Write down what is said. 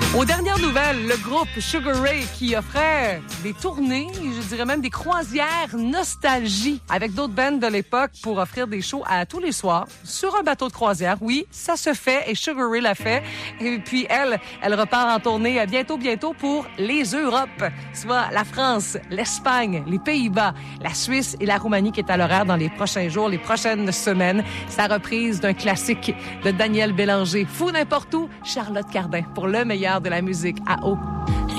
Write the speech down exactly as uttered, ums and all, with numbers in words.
Aux dernières nouvelles, le groupe Sugar Ray qui offrait des tournées, je dirais même des croisières nostalgie avec d'autres bands de l'époque pour offrir des shows à tous les soirs sur un bateau de croisière. Oui, ça se fait et Sugar Ray l'a fait. Et puis elle, elle repart en tournée bientôt, bientôt pour les Europes, soit la France, l'Espagne, les Pays-Bas, la Suisse et la Roumanie qui est à l'horaire dans les prochains jours, les prochaines semaines. Sa reprise d'un classique de Daniel Bélanger, Fou n'importe où, Charlotte Cardin pour le meilleur de la musique à eau.